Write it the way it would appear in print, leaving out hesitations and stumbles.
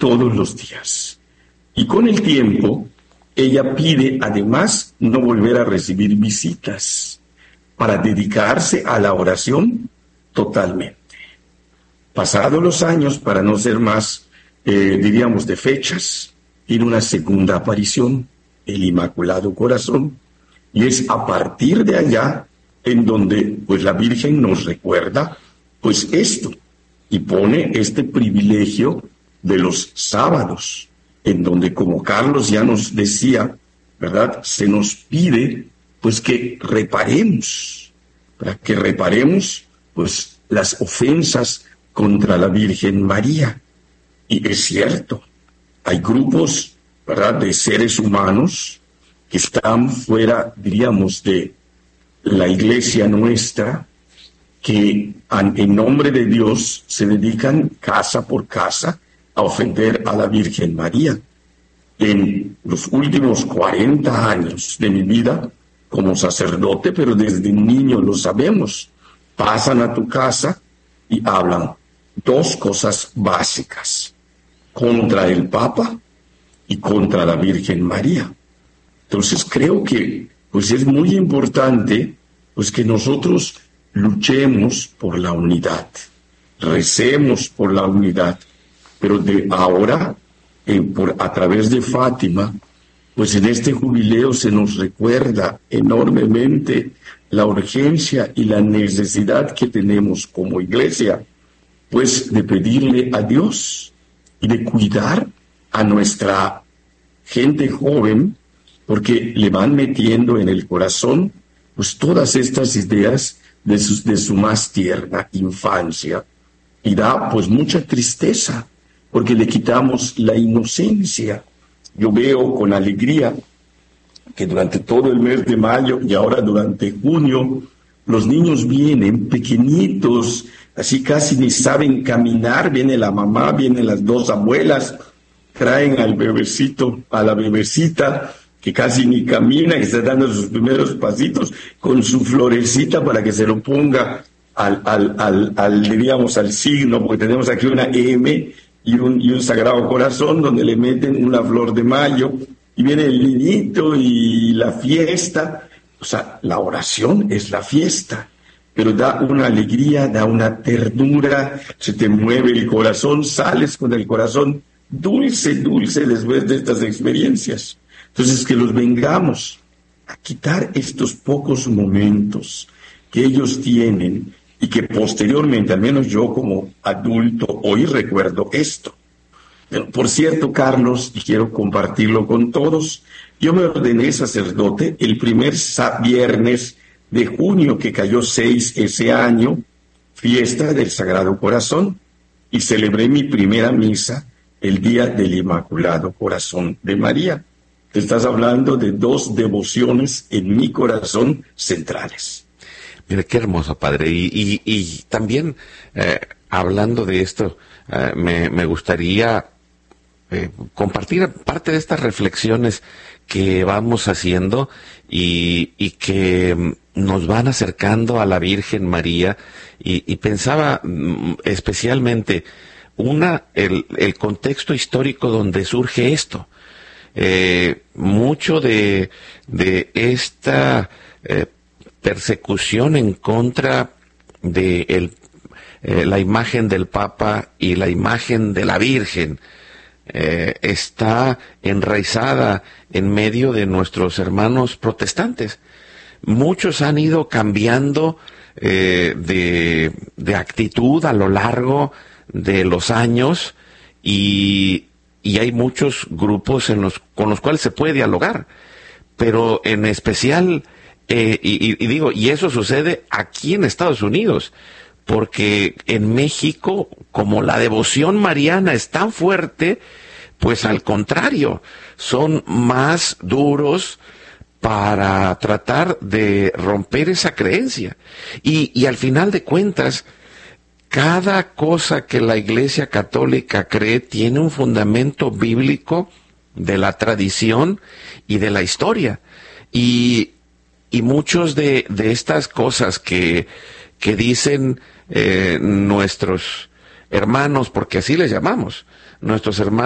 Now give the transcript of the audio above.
todos los días. Y con el tiempo, ella pide además no volver a recibir visitas para dedicarse a la oración totalmente. Pasados los años, para no ser más, diríamos, de fechas, tiene una segunda aparición, el Inmaculado Corazón, y es a partir de allá en donde pues la Virgen nos recuerda pues esto, y pone este privilegio de los sábados, en donde, como Carlos ya nos decía, ¿verdad?, se nos pide pues que reparemos, para que reparemos pues las ofensas contra la Virgen María. Y es cierto, hay grupos, ¿verdad?, de seres humanos que están fuera, diríamos, de la iglesia nuestra, que en nombre de Dios se dedican casa por casa a ofender a la Virgen María. En los últimos 40 años de mi vida como sacerdote, pero desde niño lo sabemos, pasan a tu casa y hablan dos cosas básicas: contra el Papa y contra la Virgen María. Entonces creo que pues es muy importante pues que nosotros luchemos por la unidad, recemos por la unidad, pero de ahora, a través de Fátima, pues en este jubileo se nos recuerda enormemente la urgencia y la necesidad que tenemos como iglesia, pues de pedirle a Dios y de cuidar a nuestra gente joven, porque le van metiendo en el corazón pues todas estas ideas de su más tierna infancia, y da pues mucha tristeza, porque le quitamos la inocencia. Yo veo con alegría que durante todo el mes de mayo y ahora durante junio, los niños vienen pequeñitos, así casi ni saben caminar, viene la mamá, vienen las dos abuelas, traen al bebecito, a la bebecita, que casi ni camina, que está dando sus primeros pasitos, con su florecita para que se lo ponga diríamos, al signo, porque tenemos aquí una M y un Sagrado Corazón, donde le meten una flor de mayo, y viene el niñito y la fiesta. O sea, la oración es la fiesta, pero da una alegría, da una ternura, se te mueve el corazón, sales con el corazón dulce, dulce después de estas experiencias. Entonces, que los vengamos a quitar estos pocos momentos que ellos tienen y que posteriormente, al menos yo como adulto, hoy recuerdo esto. Pero, por cierto, Carlos, y quiero compartirlo con todos, yo me ordené sacerdote el primer viernes de junio, que cayó 6 ese año, fiesta del Sagrado Corazón, y celebré mi primera misa el día del Inmaculado Corazón de María. Te estás hablando de dos devociones en mi corazón centrales. Mira, qué hermoso, padre. Y también, hablando de esto, me gustaría compartir parte de estas reflexiones que vamos haciendo y que nos van acercando a la Virgen María. Y pensaba especialmente, el contexto histórico donde surge esto. Mucho de esta persecución en contra de la imagen del Papa y la imagen de la Virgen está enraizada en medio de nuestros hermanos protestantes. Muchos han ido cambiando de actitud a lo largo de los años, y hay muchos grupos con los cuales se puede dialogar, pero en especial, y eso sucede aquí en Estados Unidos, porque en México, como la devoción mariana es tan fuerte, pues al contrario, son más duros para tratar de romper esa creencia. Y al final de cuentas, cada cosa que la Iglesia Católica cree tiene un fundamento bíblico de la tradición y de la historia. Y muchos de estas cosas que dicen nuestros hermanos, porque así les llamamos, nuestros hermanos